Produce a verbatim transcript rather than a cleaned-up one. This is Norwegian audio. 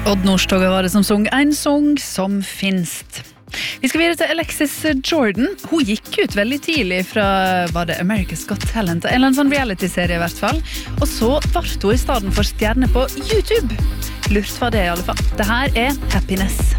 Odd Nordstoga var det som sang en sång som finst. Vi skal videre til Alexis Jordan. Hun gikk ut veldig tidlig fra, var det America's Got Talent, en eller annen sånn reality-serie i hvert fall. Og så var hun i stedet for stjerne på YouTube. Lurt var det i alle fall. Det her er Happiness.